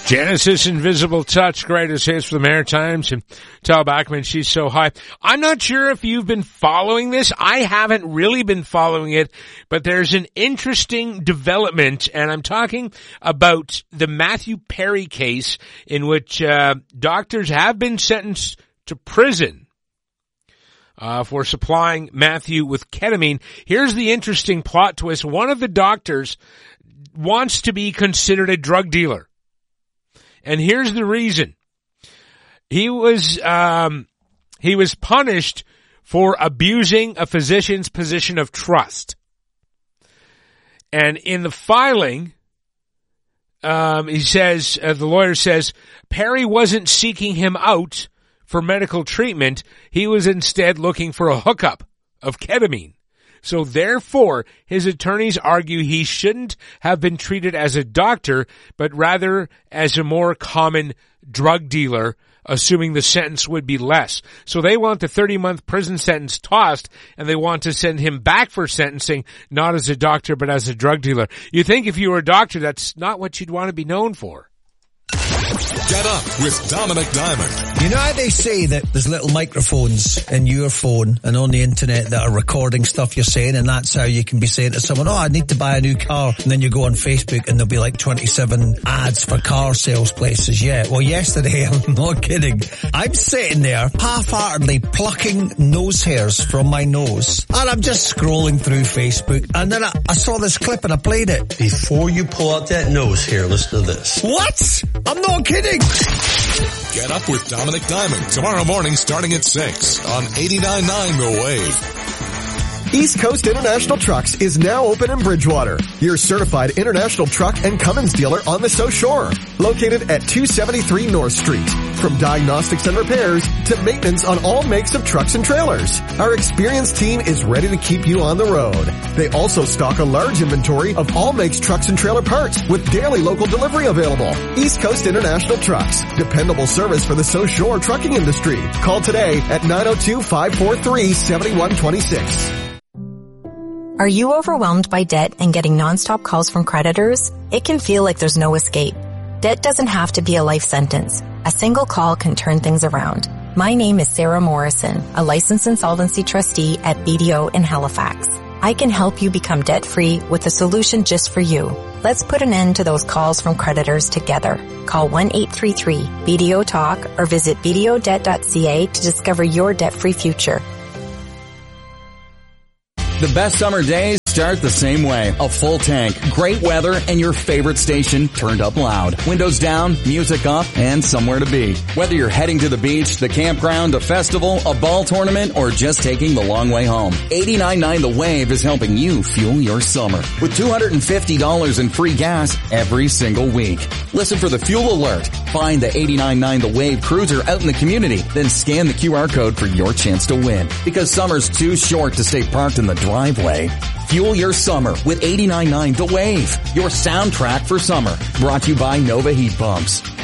Genesis Invisible Touch, greatest hits for the Maritimes, and Tal Bachman, She's So High. I'm not sure if you've been following this. I haven't really been following it, but there's an interesting development, and I'm talking about the Matthew Perry case in which doctors have been sentenced to prison for supplying Matthew with ketamine. Here's the interesting plot twist. One of the doctors wants to be considered a drug dealer. And here's the reason. He was punished for abusing a physician's position of trust. And in the filing, he says, the lawyer says, Perry wasn't seeking him out for medical treatment. He was instead looking for a hookup of ketamine. So therefore, his attorneys argue he shouldn't have been treated as a doctor, but rather as a more common drug dealer, assuming the sentence would be less. So they want the 30-month prison sentence tossed, and they want to send him back for sentencing, not as a doctor, but as a drug dealer. You think if you were a doctor, that's not what you'd want to be known for. Get up with Dominic Diamond. You know how they say that there's little microphones in your phone and on the internet that are recording stuff you're saying, and that's how you can be saying to someone, I need to buy a new car, and then you go on Facebook and there'll be like 27 ads for car sales places. Yeah, well yesterday, I'm not kidding, I'm sitting there half-heartedly plucking nose hairs from my nose, and I'm just scrolling through Facebook, and then I saw this clip and I played it. Before you pull out that nose hair, listen to this. What? I'm not kidding. Get up with Dominic Diamond tomorrow morning starting at 6 on 89.9 The Wave. East Coast International Trucks is now open in Bridgewater, your certified international truck and Cummins dealer on the South Shore. Located at 273 North Street. From diagnostics and repairs to maintenance on all makes of trucks and trailers, our experienced team is ready to keep you on the road. They also stock a large inventory of all makes trucks and trailer parts with daily local delivery available. East Coast International Trucks, dependable service for the South Shore trucking industry. Call today at 902-543-7126. Are you overwhelmed by debt and getting nonstop calls from creditors? It can feel like there's no escape. Debt doesn't have to be a life sentence. A single call can turn things around. My name is Sarah Morrison, a licensed insolvency trustee at BDO in Halifax. I can help you become debt-free with a solution just for you. Let's put an end to those calls from creditors together. Call 1-833-BDO-TALK or visit bdodebt.ca to discover your debt-free future. The best summer days start the same way. A full tank, great weather, and your favorite station turned up loud. Windows down, music up, and somewhere to be. Whether you're heading to the beach, the campground, a festival, a ball tournament, or just taking the long way home, 89.9 The Wave is helping you fuel your summer with $250 in free gas every single week. Listen for the fuel alert. Find the 89.9 The Wave cruiser out in the community, then scan the QR code for your chance to win. Because summer's too short to stay parked in the driveway. Fuel your summer with 89.9 The Wave, your soundtrack for summer. Brought to you by Nova Heat Pumps.